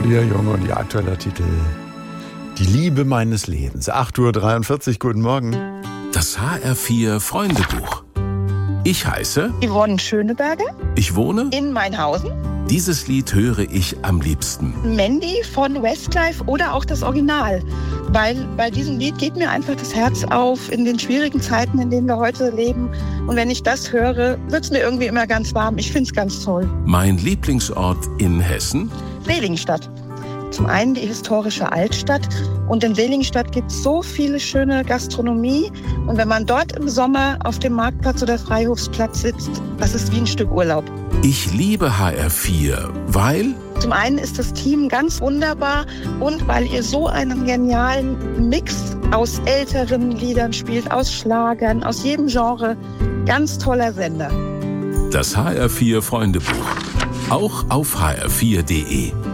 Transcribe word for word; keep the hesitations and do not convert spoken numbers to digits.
Maria Jung und ihr aktueller Titel Die Liebe meines Lebens. acht Uhr dreiundvierzig, guten Morgen. Das H R vier Freundebuch. Ich heiße Yvonne Schöneberger. Ich wohne In Mainhausen. Dieses Lied höre ich am liebsten. Mandy von Westlife oder auch das Original. Weil bei diesem Lied geht mir einfach das Herz auf in den schwierigen Zeiten, in denen wir heute leben. Und wenn ich das höre, wird es mir irgendwie immer ganz warm. Ich finde es ganz toll. Mein Lieblingsort in Hessen? Seligenstadt. Zum einen die historische Altstadt. Und in Seligenstadt gibt es so viele schöne Gastronomie. Und wenn man dort im Sommer auf dem Marktplatz oder Freihofsplatz sitzt, das ist wie ein Stück Urlaub. Ich liebe H R vier, weil... Zum einen ist das Team ganz wunderbar und weil ihr so einen genialen Mix aus älteren Liedern spielt, aus Schlagern, aus jedem Genre. Ganz toller Sender. Das H R vier Freundebuch. Auch auf h r vier punkt de.